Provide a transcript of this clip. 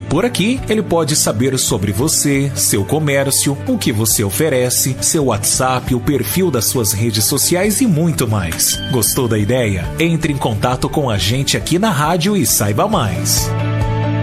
Por aqui, ele pode saber sobre você, seu comércio, o que você oferece, seu WhatsApp, o perfil das suas redes sociais e muito mais. Gostou da ideia? Entre em contato com a gente aqui na rádio e saiba mais.